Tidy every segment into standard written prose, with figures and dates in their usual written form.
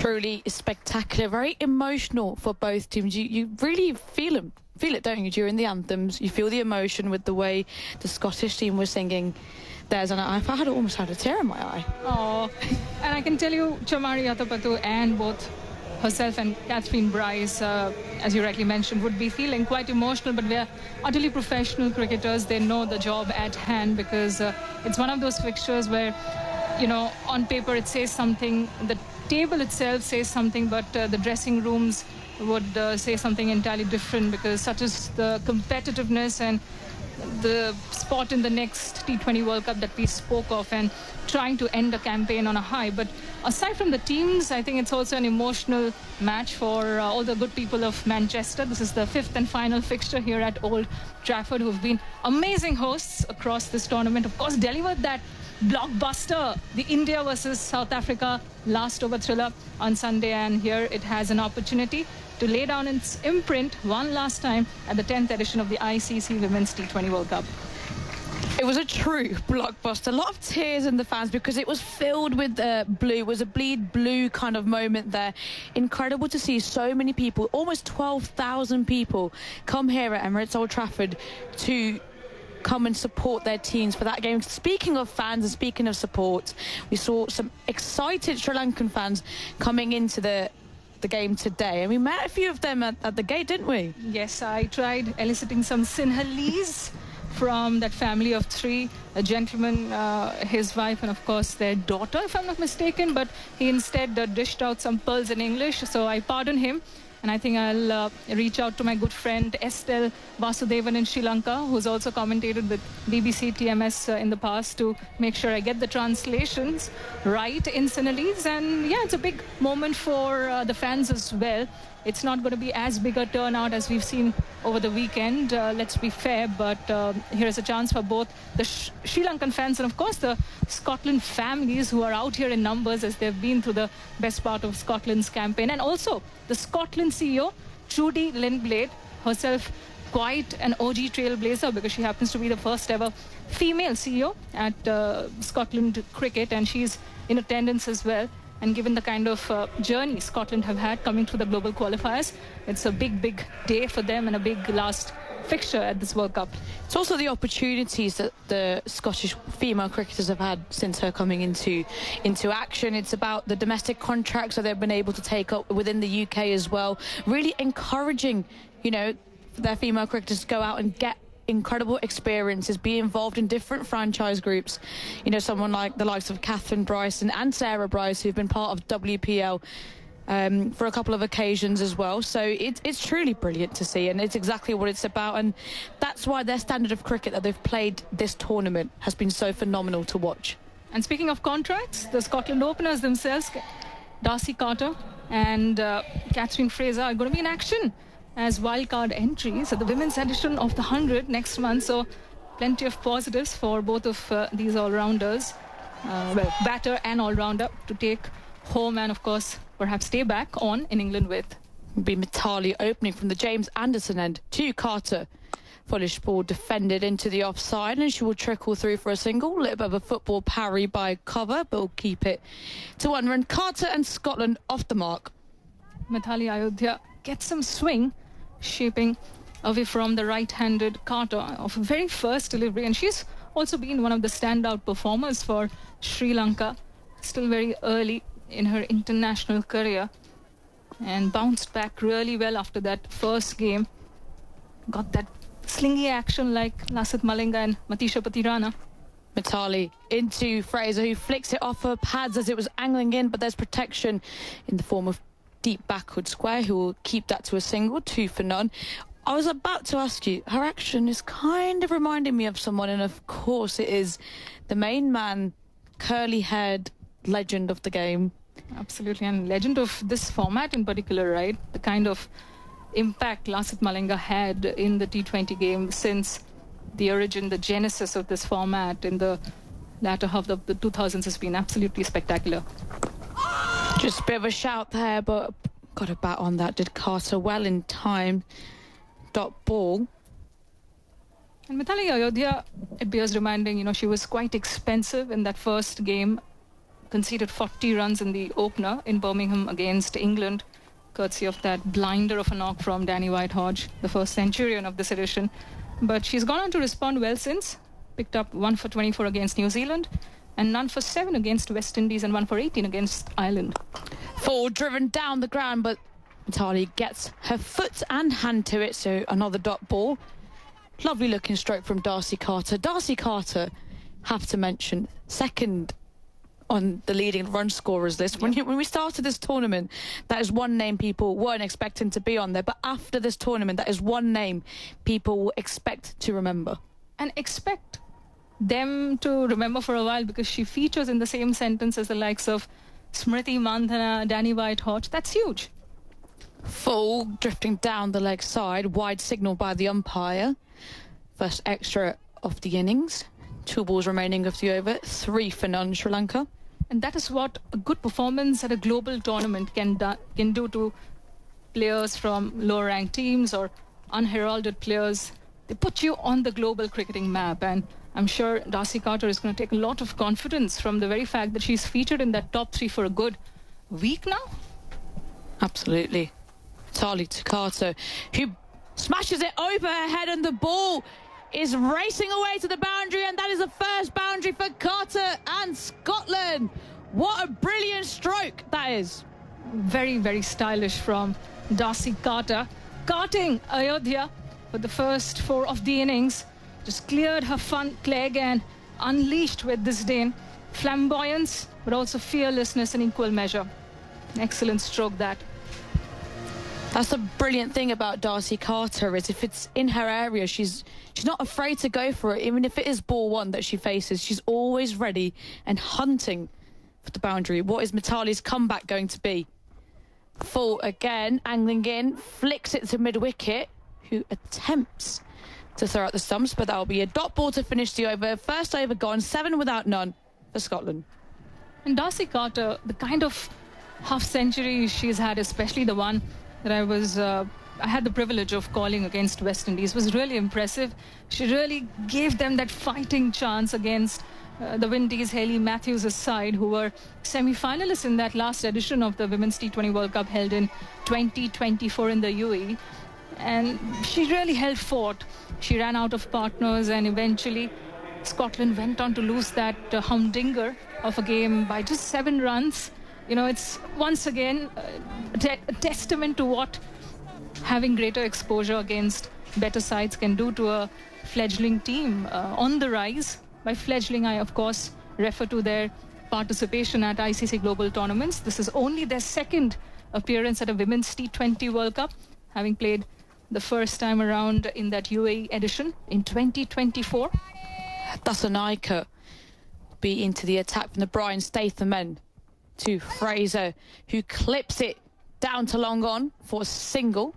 Truly spectacular, very emotional for both teams. You really feel it, don't you, during the anthems? You feel the emotion with the way the Scottish team was singing theirs, and I had almost had a tear in my eye. Oh, and I can tell you, Chamari Atapattu and both herself and Catherine Bryce, as you rightly mentioned, would be feeling quite emotional, but they're utterly professional cricketers. They know the job at hand, because it's one of those fixtures where, you know, on paper it says something, the table itself says something, but the dressing rooms would say something entirely different, because such is the competitiveness and the spot in the next T20 World Cup that we spoke of, and trying to end a campaign on a high. But aside from the teams, I think it's also an emotional match for all the good people of Manchester. This is the fifth and final fixture here at Old Trafford, who've been amazing hosts across this tournament. Of course, delivered that blockbuster, the India versus South Africa last over thriller on Sunday, and here it has an opportunity to lay down its imprint one last time at the 10th edition of the ICC Women's T20 World Cup. It was a true blockbuster. A lot of tears in the fans, because it was filled with blue. It was a bleed blue kind of moment there. Incredible to see so many people, almost 12,000 people, come here at Emirates Old Trafford to come and support their teams for that game. Speaking of fans and speaking of support, we saw some excited Sri Lankan fans coming into the game today, and we met a few of them at the gate, didn't we? Yes, I tried eliciting some Sinhalese from that family of three, a gentleman, his wife, and of course their daughter, if I'm not mistaken, but he instead dished out some pearls in English, so I pardon him. And I think I'll reach out to my good friend Estelle Vasudevan in Sri Lanka, who's also commentated with BBC TMS in the past, to make sure I get the translations right in Sinhalese. And yeah, it's a big moment for the fans as well. It's not going to be as big a turnout as we've seen over the weekend, let's be fair, but here's a chance for both the Sri Lankan fans and of course the Scotland families who are out here in numbers, as they've been through the best part of Scotland's campaign. And also the Scotland CEO, Trudy Lindblade, herself quite an OG trailblazer, because she happens to be the first ever female CEO at Scotland cricket, and she's in attendance as well. And given the kind of journey Scotland have had coming through the global qualifiers, it's a big, big day for them and a big last fixture at this World Cup. It's also the opportunities that the Scottish female cricketers have had since her coming into action. It's about the domestic contracts that they've been able to take up within the UK as well, really encouraging, you know, their female cricketers to go out and get incredible experiences, be involved in different franchise groups. You know, someone like the likes of Catherine Bryce and Sarah Bryce, who've been part of WPL for a couple of occasions as well. So it's truly brilliant to see, and it's exactly what it's about, and that's why their standard of cricket that they've played this tournament has been so phenomenal to watch. And speaking of contracts, the Scotland openers themselves, Darcy Carter and Catherine Fraser, are going to be in action as wildcard entries at the women's edition of the 100 next month. So plenty of positives for both of these all-rounders, well, batter and all-rounder, to take home and of course perhaps stay back on in England with. Be Mithali opening from the James Anderson end to Carter. Fullish ball defended into the offside, and she will trickle through for a single. A little bit of a football parry by cover, but will keep it to 1 run. Carter and Scotland off the mark. Mithali Ayodhya gets some swing, shaping away from the right-handed Carter of very first delivery, and she's also been one of the standout performers for Sri Lanka, still very early in her international career, and bounced back really well after that first game. Got that slingy action like Lasith Malinga and Matisha Patirana. Mithali into Fraser, who flicks it off her pads as it was angling in, but there's protection in the form of deep backward square, who will keep that to a single, 2 for none. I was about to ask you, her action is kind of reminding me of someone, and of course it is the main man, curly-haired legend of the game. Absolutely, and legend of this format in particular, right? The kind of impact Lasith Malinga had in the T20 game since the origin, the genesis of this format in the latter half of the 2000s has been absolutely spectacular. Just a bit of a shout there, but got a bat on that. Did Carter well in time. Dot ball. And Mithali Ayodhya, it bears reminding, you know, she was quite expensive in that first game conceded 40 runs in the opener in Birmingham against England, courtesy of that blinder of a knock from Danny White-Hodge, the first centurion of this edition. But she's gone on to respond well since. Picked up 1 for 24 against New Zealand and none for 7 against West Indies and 1 for 18 against Ireland. Full driven down the ground, but Mitali gets her foot and hand to it, so another dot ball. Lovely looking stroke from Darcy Carter. Darcy Carter, have to mention, second on the leading run scorers list. When we started this tournament, that is one name people weren't expecting to be on there. But after this tournament, that is one name people will expect to remember. And expect them to remember for a while, because she features in the same sentence as the likes of Smriti Mandhana, Danny White-Hodge. That's huge. Full drifting down the leg side, wide signal by the umpire. First extra of the innings. 2 balls remaining of the over, 3 for none, Sri Lanka. And that is what a good performance at a global tournament can do to players from lower ranked teams or unheralded players. They put you on the global cricketing map, and I'm sure Darcy Carter is going to take a lot of confidence from the very fact that she's featured in that top 3 for a good week now. Absolutely. Mitali to Carter, who smashes it over her head, and the ball is racing away to the boundary, and that is the first boundary for Carter and Scotland. What a brilliant stroke that is. Very, very stylish from Darcy Carter. Karting Ayodhya for the first 4 of the innings. Just cleared her front leg and unleashed with disdain. Flamboyance, but also fearlessness in equal measure. An excellent stroke that. That's the brilliant thing about Darcy Carter, is if it's in her area, she's not afraid to go for it. Even if it is ball 1 that she faces, she's always ready and hunting for the boundary. What is Mitali's comeback going to be? Full again, angling in, flicks it to mid-wicket, who attempts to throw out the stumps, but that'll be a dot ball to finish the over. First over gone, 7 without none for Scotland. And Darcy Carter, the kind of half century she's had, especially the one that I had the privilege of calling against West Indies, was really impressive. She really gave them that fighting chance against the Windies, Hayley Matthews' side, who were semi-finalists in that last edition of the Women's T20 World Cup held in 2024 in the UAE. And she really held fort. She ran out of partners, and eventually Scotland went on to lose that humdinger of a game by just 7 runs. You know, it's once again a testament to what having greater exposure against better sides can do to a fledgling team on the rise. By fledgling, I, of course, refer to their participation at ICC Global Tournaments. This is only their 2nd appearance at a Women's T20 World Cup, having played the first time around in that UAE edition in 2024. Dasanaika be into the attack from the Brian Statham end to Fraser, who clips it down to long on for a single.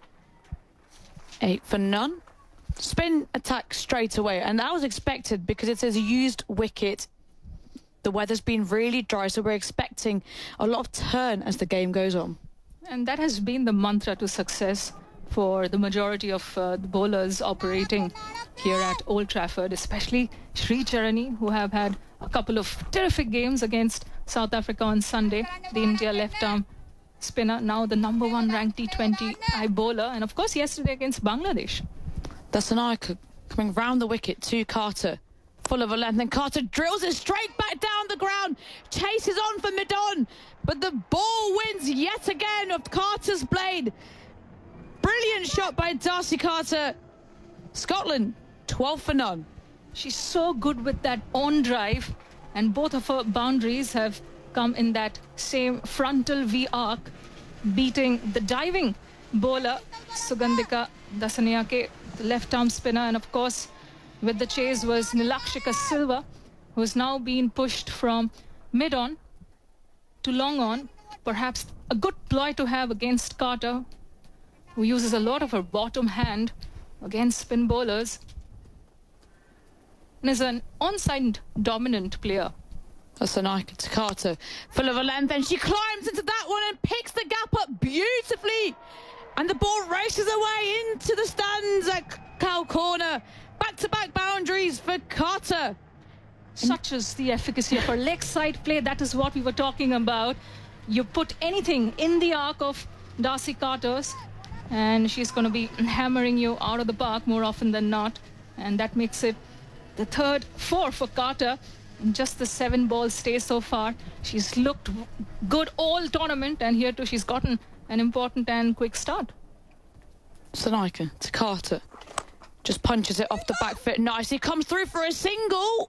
8 for none. Spin attack straight away, and that was expected because it is a used wicket. The weather's been really dry, so we're expecting a lot of turn as the game goes on. And that has been the mantra to success for the majority of the bowlers operating here at Old Trafford, especially Sri Charani, who have had a couple of terrific games against South Africa on Sunday. The India left-arm spinner, now the number 1 ranked T20I bowler, and of course yesterday against Bangladesh. Dasanaika coming round the wicket to Carter, full of a length, and Carter drills it straight back down the ground, chases on for mid-on, but the ball wins yet again of Carter's blade. Brilliant shot by Darcy Carter. Scotland, 12 for none. She's so good with that on drive, and both of her boundaries have come in that same frontal V arc, beating the diving bowler Sugandhika Dasanayake, the left-arm spinner. And of course, with the chase was Nilakshika Silva, who's now been pushed from mid-on to long-on. Perhaps a good ploy to have against Carter, who uses a lot of her bottom hand against spin bowlers and is an onside dominant player. That's a Nike to Carter, full of a length, and she climbs into that one and picks the gap up beautifully. And the ball races away into the stands at Cow Corner. Back-to-back boundaries for Carter. Such is the efficacy of her leg side play. That is what we were talking about. You put anything in the arc of Darcy Carter's, and she's going to be hammering you out of the park more often than not. And that makes it the third four for Carter in just the 7-ball stay so far. She's looked good all tournament, and here too she's gotten an important and quick start. Sonaika to Carter. Just punches it off the back foot nicely. Comes through for a single.